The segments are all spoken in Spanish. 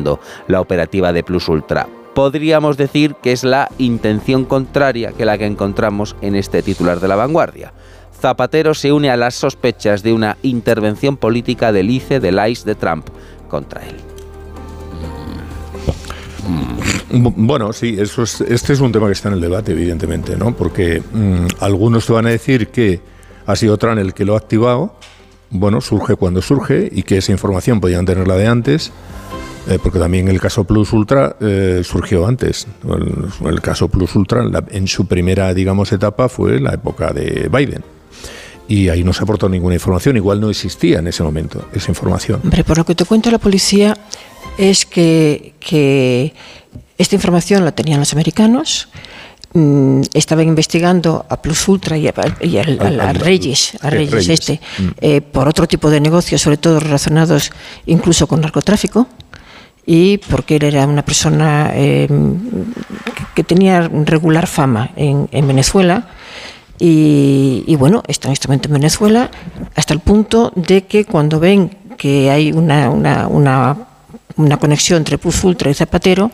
financiando la operativa de Plus Ultra. Podríamos decir que es la intención contraria que la que encontramos en este titular de La Vanguardia. Zapatero se une a las sospechas de una intervención política del ICE, del ICE de Trump contra él. Bueno, sí, este es un tema que está en el debate, evidentemente, ¿no? Porque algunos te van a decir que ha sido Trump el que lo ha activado. Bueno, surge cuando surge y que esa información podían tenerla de antes, porque también el caso Plus Ultra surgió antes. El caso Plus Ultra en su primera, digamos, etapa fue la época de Biden. Y ahí no se aportó ninguna información, igual no existía en ese momento esa información. Hombre, por lo que te cuenta la policía es que esta información la tenían los americanos, estaban investigando a Plus Ultra y a Reyes, por otro tipo de negocios, sobre todo relacionados incluso con narcotráfico, y porque él era una persona que tenía regular fama en Venezuela. Y bueno, está en este momento en Venezuela, hasta el punto de que cuando ven que hay una conexión entre Plus Ultra y Zapatero,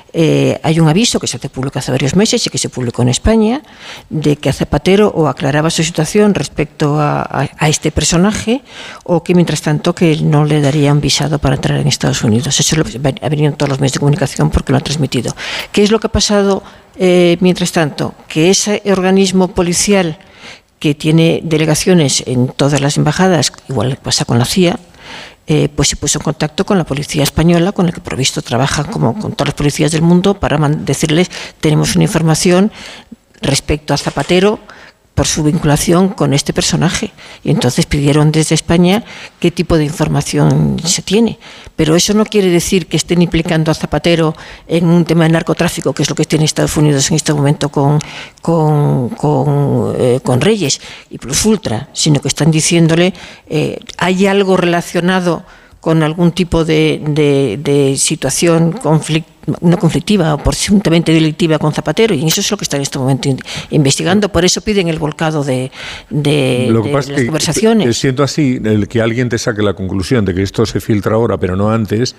hay un aviso que se publicó hace varios meses y que se publicó en España, de que a Zapatero o aclaraba su situación respecto a este personaje, o que mientras tanto que no le darían visado para entrar en Estados Unidos. Eso ha venido en todos los medios de comunicación porque lo han transmitido. ¿Qué es lo que ha pasado mientras tanto? Que ese organismo policial que tiene delegaciones en todas las embajadas, igual que pasa con la CIA, pues se puso en contacto con la policía española, con la que por visto trabajan como con todas las policías del mundo, para decirles: tenemos una información respecto a Zapatero por su vinculación con este personaje. Y entonces pidieron desde España qué tipo de información se tiene. Pero eso no quiere decir que estén implicando a Zapatero en un tema de narcotráfico, que es lo que tiene Estados Unidos en este momento con Reyes y Plus Ultra, sino que están diciéndole hay algo relacionado con algún tipo de situación no conflictiva o presuntamente delictiva con Zapatero, y eso es lo que está en este momento investigando. Por eso piden el volcado de las conversaciones. Siento así que alguien te saque la conclusión de que esto se filtra ahora, pero no antes,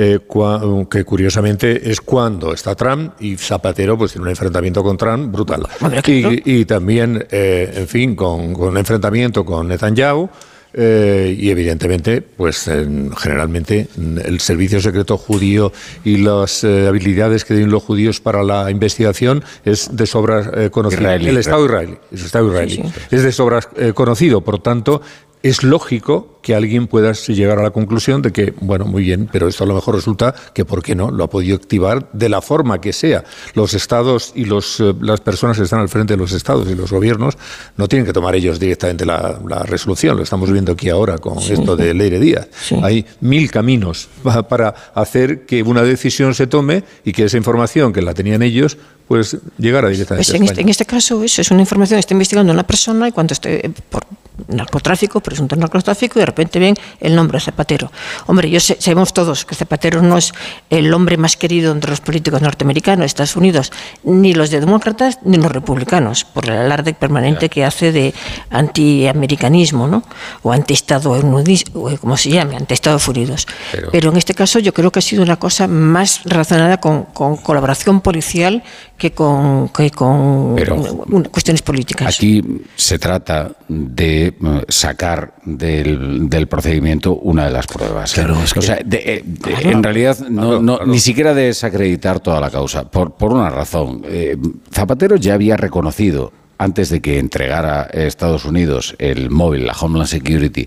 que curiosamente es cuando está Trump y Zapatero pues tiene un enfrentamiento con Trump brutal. Y también, en fin, con un enfrentamiento con Netanyahu. Y evidentemente, pues generalmente el servicio secreto judío y las habilidades que tienen los judíos para la investigación es de sobra conocido. El Estado israelí. Sí. Es de sobra conocido, por tanto, es lógico que alguien pueda llegar a la conclusión de que, bueno, muy bien, pero esto a lo mejor resulta que, ¿por qué no?, lo ha podido activar de la forma que sea. Los estados y las personas que están al frente de los estados y los gobiernos no tienen que tomar ellos directamente la resolución. Lo estamos viendo aquí ahora con esto de Leire Díaz. Sí. Hay 1000 caminos para hacer que una decisión se tome y que esa información que la tenían ellos pues llegara directamente a España. En este caso eso es una información que está investigando una persona, y cuando esté por narcotráfico, presunto narcotráfico, y de repente ven el nombre de Zapatero. Hombre, sabemos todos que Zapatero no es el hombre más querido entre los políticos norteamericanos, de Estados Unidos, ni los demócratas ni los republicanos, por el alarde permanente que hace de antiamericanismo, ¿no? O anti-Estado Unidos, como se llame, anti-Estados Unidos. Pero en este caso yo creo que ha sido una cosa más relacionada con colaboración policial que con cuestiones políticas. Aquí se trata de sacar del procedimiento una de las pruebas. Claro, es que, o sea, en realidad ni siquiera de desacreditar toda la causa, por una razón. Zapatero ya había reconocido, antes de que entregara a Estados Unidos el móvil, la Homeland Security,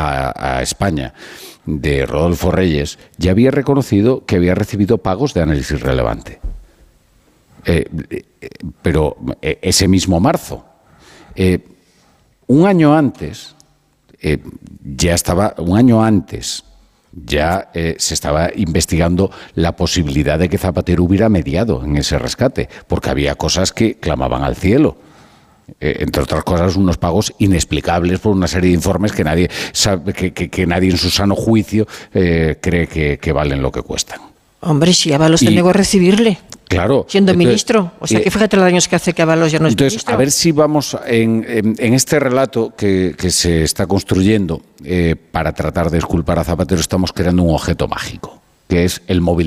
a España, de Rodolfo Reyes, ya había reconocido que había recibido pagos de análisis relevante. Pero ese mismo marzo, un año antes, ya se estaba investigando la posibilidad de que Zapatero hubiera mediado en ese rescate, porque había cosas que clamaban al cielo. Entre otras cosas, unos pagos inexplicables por una serie de informes que nadie sabe, que nadie en su sano juicio cree que valen lo que cuestan. Hombre, si Ábalos se negó a recibirle. Claro. Siendo ministro. O sea, que fíjate los años que hace que Ábalos ya no es ministro. A ver si vamos en este relato que se está construyendo para tratar de exculpar a Zapatero, estamos creando un objeto mágico, que es el móvil